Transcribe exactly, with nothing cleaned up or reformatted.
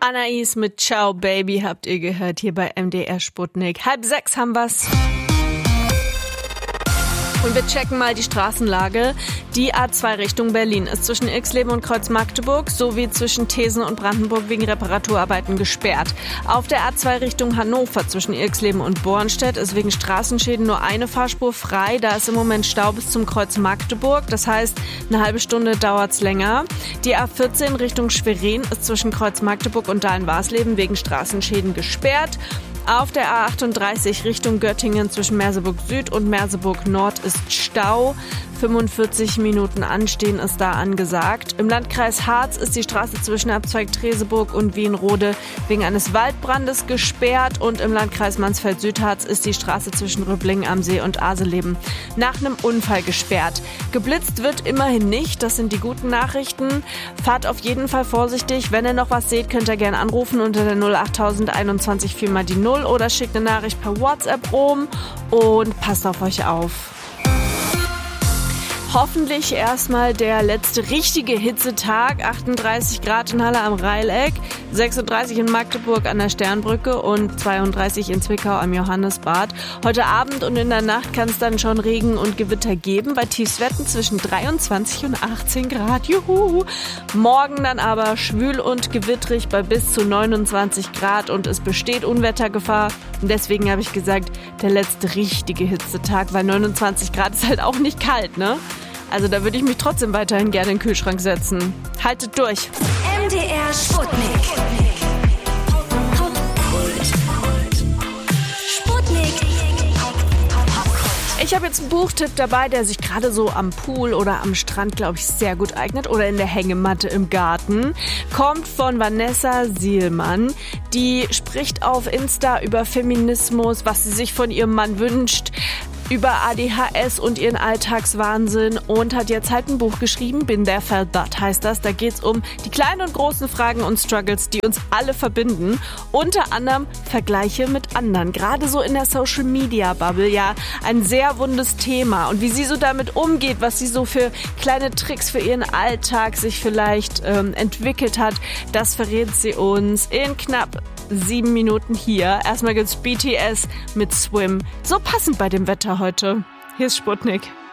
Anais mit Ciao Baby habt ihr gehört hier bei M D R Sputnik. Halb sechs haben wir's. Und wir checken mal die Straßenlage. Die A zwei Richtung Berlin ist zwischen Ilksleben und Kreuz Magdeburg sowie zwischen Thesen und Brandenburg wegen Reparaturarbeiten gesperrt. Auf der A zwei Richtung Hannover zwischen Ilksleben und Bornstedt ist wegen Straßenschäden nur eine Fahrspur frei. Da ist im Moment Stau bis zum Kreuz Magdeburg. Das heißt, eine halbe Stunde dauert's länger. Die A vierzehn Richtung Schwerin ist zwischen Kreuz Magdeburg und Dahlen-Warsleben wegen Straßenschäden gesperrt. Auf der A achtunddreißig Richtung Göttingen zwischen Merseburg Süd und Merseburg Nord ist Stau. fünfundvierzig Minuten Anstehen ist da angesagt. Im Landkreis Harz ist die Straße zwischen Abzweig Treseburg und Wienrode wegen eines Waldbrandes gesperrt. Und im Landkreis Mansfeld-Südharz ist die Straße zwischen Rübblingen am See und Aseleben nach einem Unfall gesperrt. Geblitzt wird immerhin nicht, das sind die guten Nachrichten. Fahrt auf jeden Fall vorsichtig. Wenn ihr noch was seht, könnt ihr gerne anrufen unter der null acht null eins eins vier mal die null oder schickt eine Nachricht per WhatsApp rum und passt auf euch auf. Hoffentlich erstmal der letzte richtige Hitzetag. achtunddreißig Grad in Halle am Reileck, sechsunddreißig in Magdeburg an der Sternbrücke und zweiunddreißig in Zwickau am Johannesbad. Heute Abend und in der Nacht kann es dann schon Regen und Gewitter geben, bei Tiefstwerten zwischen dreiundzwanzig und achtzehn Grad. Juhu! Morgen dann aber schwül und gewittrig bei bis zu neunundzwanzig Grad und es besteht Unwettergefahr. Und deswegen habe ich gesagt, der letzte richtige Hitzetag, weil neunundzwanzig Grad ist halt auch nicht kalt, ne? Also da würde ich mich trotzdem weiterhin gerne in den Kühlschrank setzen. Haltet durch. M D R Sputnik. Sputnik. Ich habe jetzt einen Buchtipp dabei, der sich gerade so am Pool oder am Strand, glaube ich, sehr gut eignet oder in der Hängematte im Garten. Kommt von Vanessa Sielmann. Die spricht auf Insta über Feminismus, was sie sich von ihrem Mann wünscht, über A D H S und ihren Alltagswahnsinn und hat jetzt halt ein Buch geschrieben, Been There Felt That heißt das. Da geht's um die kleinen und großen Fragen und Struggles, die uns alle verbinden. Unter anderem Vergleiche mit anderen. Gerade so in der Social-Media-Bubble, ja, ein sehr wundes Thema. Und wie sie so damit umgeht, was sie so für kleine Tricks für ihren Alltag sich vielleicht ähm, entwickelt hat, das verrät sie uns in knapp sieben Minuten hier. Erstmal gibt's B T S mit Swim. So passend bei dem Wetter heute. Hier ist Sputnik.